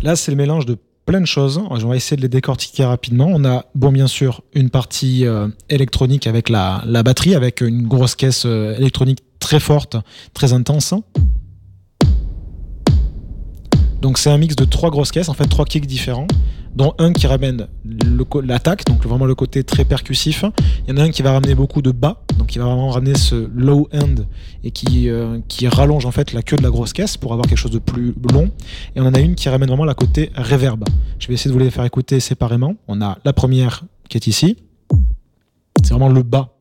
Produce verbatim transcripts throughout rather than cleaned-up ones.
Là, c'est le mélange de plein de choses. On va essayer de les décortiquer rapidement. On a, bon, bien sûr, une partie euh, électronique avec la, la batterie, avec une grosse caisse euh, électronique très forte, très intense. Donc c'est un mix de trois grosses caisses, en fait trois kicks différents, dont un qui ramène le, l'attaque, donc vraiment le côté très percussif. Il y en a un qui va ramener beaucoup de bas, donc il va vraiment ramener ce low end et qui, euh, qui rallonge en fait la queue de la grosse caisse pour avoir quelque chose de plus long. Et on en a une qui ramène vraiment la côté reverb. Je vais essayer de vous les faire écouter séparément. On a la première qui est ici, c'est vraiment le bas.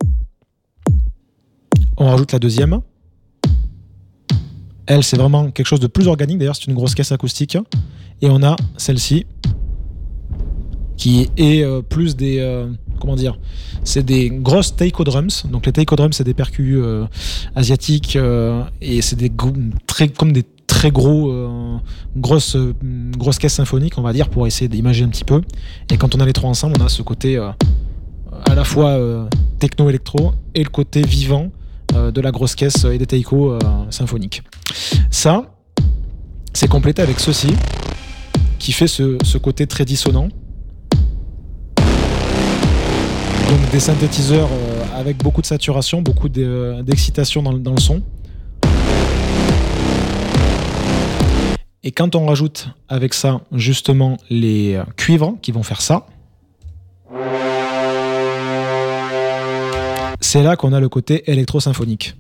On rajoute la deuxième. Elle, c'est vraiment quelque chose de plus organique. D'ailleurs, c'est une grosse caisse acoustique. Et on a celle-ci, qui est euh, plus des... Euh, comment dire ? C'est des grosses taiko drums. Donc les taiko drums, c'est des percus euh, asiatiques. Euh, et c'est des gros, très, comme des très gros... Euh, grosses, euh, grosses caisses symphoniques, on va dire, pour essayer d'imaginer un petit peu. Et quand on a les trois ensemble, on a ce côté euh, à la fois euh, techno-électro et le côté vivant de la grosse caisse et des taiko euh, symphoniques. Ça, c'est complété avec ceci, qui fait ce, ce côté très dissonant. Donc des synthétiseurs euh, avec beaucoup de saturation, beaucoup de, d'excitation dans, dans le son. Et quand on rajoute avec ça justement les cuivres qui vont faire ça, c'est là qu'on a le côté électro-symphonique.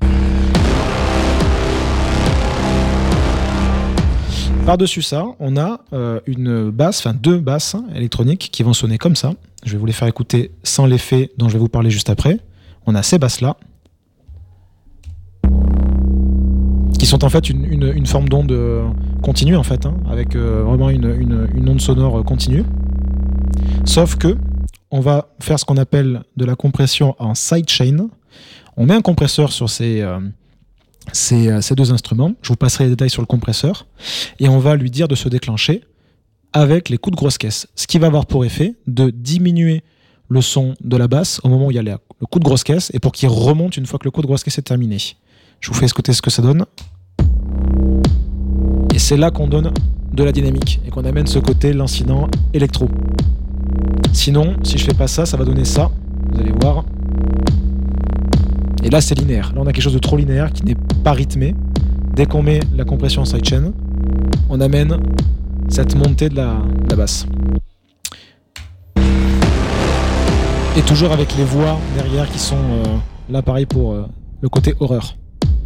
Par-dessus ça, on a euh, une basse, enfin deux basses électroniques qui vont sonner comme ça. Je vais vous les faire écouter sans l'effet dont je vais vous parler juste après. On a ces basses-là, qui sont en fait une, une, une forme d'onde continue, en fait, hein, avec euh, vraiment une, une, une onde sonore continue. Sauf que on va faire ce qu'on appelle de la compression en sidechain. On met un compresseur sur ces, euh, ces, euh, ces deux instruments. Je vous passerai les détails sur le compresseur. Et on va lui dire de se déclencher avec les coups de grosse caisse. Ce qui va avoir pour effet de diminuer le son de la basse au moment où il y a le coup de grosse caisse et pour qu'il remonte une fois que le coup de grosse caisse est terminé. Je vous fais écouter ce que ça donne. Et c'est là qu'on donne de la dynamique et qu'on amène ce côté lancinant électro. Sinon, si je fais pas ça, ça va donner ça. Vous allez voir. Et là, c'est linéaire. Là, on a quelque chose de trop linéaire qui n'est pas rythmé. Dès qu'on met la compression en sidechain, on amène cette montée de la, de la basse. Et toujours avec les voix derrière qui sont euh, là, pareil pour euh, le côté horreur.